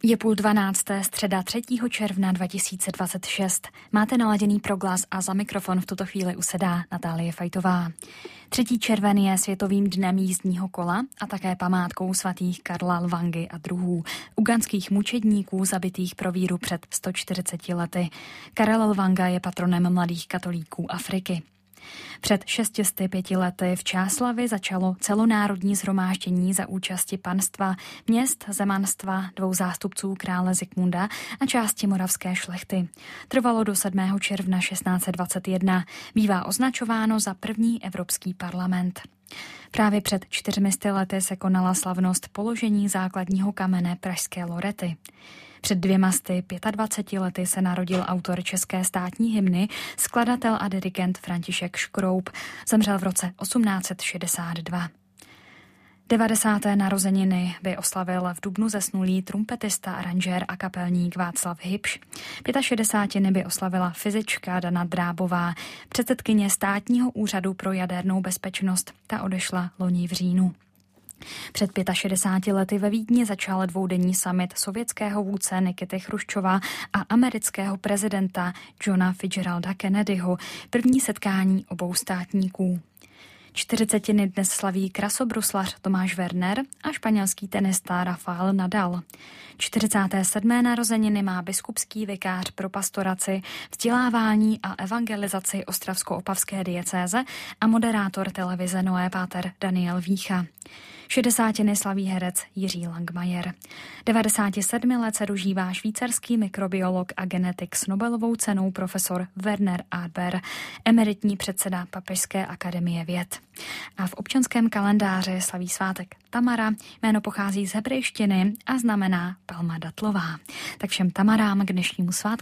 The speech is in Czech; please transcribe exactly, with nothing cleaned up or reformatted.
Je půl dvanácté, středa třetího června dva tisíce dvacet šest. Máte naladěný proglas a za mikrofon v tuto chvíli usedá Natálie Fajtová. Třetí červen je světovým dnem jízdního kola a také památkou svatých Karla Lvangy a druhů, ugandských mučedníků zabitých pro víru před sto čtyřiceti lety. Karel Lvanga je patronem mladých katolíků Afriky. Před šesti pěti lety v Čáslavi začalo celonárodní shromáždění za účasti panstva, měst, zemanstva, dvou zástupců krále Zikmunda a části moravské šlechty. Trvalo do sedmého června šestnáct set dvacet jedna. Bývá označováno za první evropský parlament. Právě před čtyřmi sty lety se konala slavnost položení základního kamene pražské Lorety. Před dvěma sty dvaceti pěti lety se narodil autor české státní hymny, skladatel a dirigent František Škroup. Zemřel v roce osmnáct set šedesát dva. devadesáté narozeniny by oslavil v dubnu zesnulý trumpetista, aranžér a kapelník Václav Hybš. Šedesátiny by oslavila fyzička Dana Drábová, předsedkyně Státního úřadu pro jadernou bezpečnost. Ta odešla loni v říjnu. Před šedesáti pěti lety ve Vídni začal dvoudenní summit sovětského vůdce Nikity Chruščova a amerického prezidenta Johna Fitzgeralda Kennedyho, první setkání obou státníků. Čtyřicetiny dnes slaví krasobruslař Tomáš Werner a španělský tenista Rafael Nadal. čtyřicáté sedmé narozeniny má biskupský vikář pro pastoraci, vzdělávání a evangelizaci ostravsko-opavské diecéze a moderátor televize Noé páter Daniel Vícha. Šedesátiny slaví herec Jiří Langmajer. devadesát sedm let se dožívá švýcarský mikrobiolog a genetik s Nobelovou cenou profesor Werner Adber, emeritní předseda Papežské akademie věd. A v občanském kalendáři slaví svátek Tamara, jméno pochází z hebrejštiny a znamená palma datlová. Tak všem Tamarám k dnešnímu svátku